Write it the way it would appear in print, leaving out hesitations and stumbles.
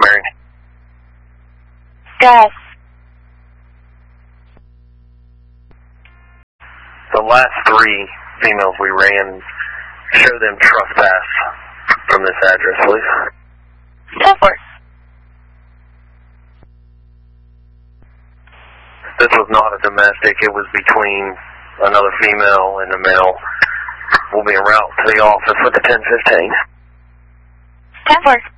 Mary. Gus. The last 3 females we ran, show them trespass from this address, please. 10-4. This was not a domestic. It was between another female and a male. We'll be en route to the office with the 1015. 10-4.